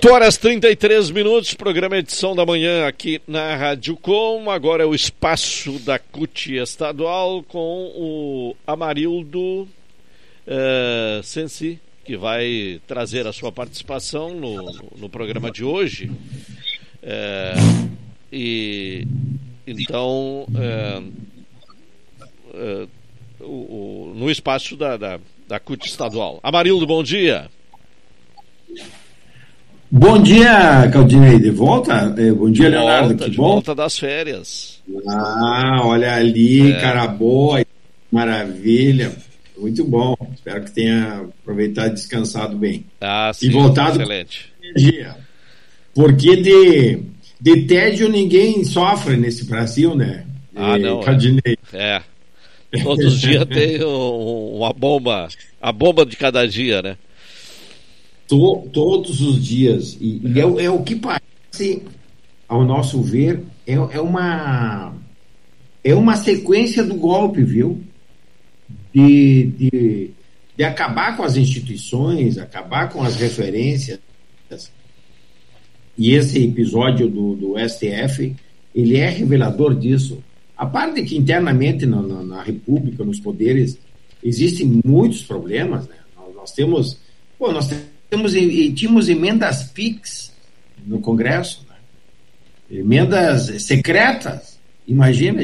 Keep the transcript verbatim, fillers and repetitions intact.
oito horas e trinta e três minutos, programa Edição da Manhã aqui na Rádio Com. Agora é o espaço da C U T estadual com o Amarildo uh, Sensi, que vai trazer a sua participação no, no, no programa de hoje. Uh, e então, uh, uh, o, o, no espaço da, da, da C U T estadual. Amarildo, bom dia. Bom dia, Claudinei, de volta? É, bom dia, de Leonardo, volta, que de bom. volta das férias. Ah, olha ali, é. cara boa, maravilha, muito bom. Espero que tenha aproveitado e descansado bem. Ah, sim, e voltado excelente. Com dia. Porque de, de tédio ninguém sofre nesse Brasil, né? Ah, não, Claudinei. É. é. Todos os dias tem um, uma bomba, a bomba de cada dia, né? To, todos os dias. E, é. e é, é o que parece, ao nosso ver, é, é uma é uma sequência do golpe, viu? De, de, de acabar com as instituições, acabar com as referências. E esse episódio do, do S T F, ele é revelador disso. A parte de que internamente na, na, na República, nos poderes, existem muitos problemas, né? Nós, nós temos... Pô, nós temos Temos, tínhamos emendas P I X no Congresso, né? Emendas secretas, imagina.